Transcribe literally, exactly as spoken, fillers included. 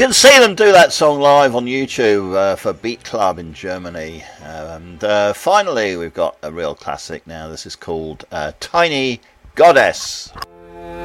can see them do that song live on YouTube uh, for Beat Club in Germany. And uh, finally, we've got a real classic now. This is called uh, Tiny Goddess.